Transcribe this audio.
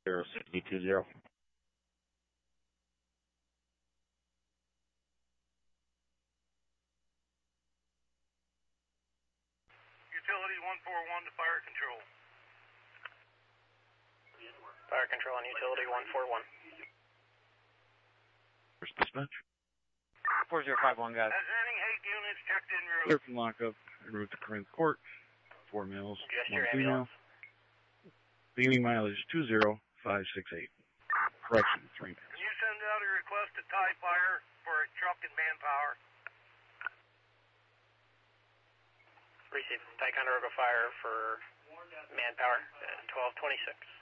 06020. Utility 141 to fire control. Fire control on utility 141. First dispatch. 4051, guys. Has any hate units checked in route? Clear from lockup, en route to Corinth Court. 4 males, Just 1 your female. ambulance. Beginning mileage 20568. Correction, 3 males. Can you send out a request to TIE Fire for a truck and manpower? Receive Ticonderoga Fire for manpower, 1226.